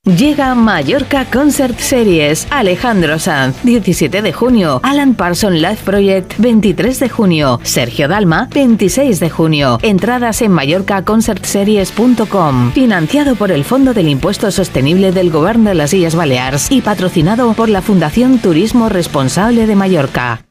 Llega Mallorca Concert Series. Alejandro Sanz, 17 de junio. Alan Parsons Live Project, 23 de junio. Sergio Dalma, 26 de junio. Entradas en mallorcaconcertseries.com. Financiado por el Fondo del Impuesto Sostenible del Govern de las Illes Balears y patrocinado por la Fundación Turismo Responsable de Mallorca.